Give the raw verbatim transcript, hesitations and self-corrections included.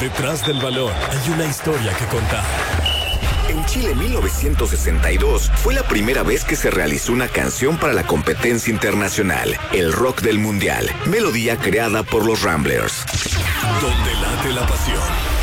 Detrás del balón hay una historia que contar. En Chile mil novecientos sesenta y dos fue la primera vez que se realizó una canción para la competencia internacional, el Rock del Mundial, melodía creada por los Ramblers. Donde late la pasión.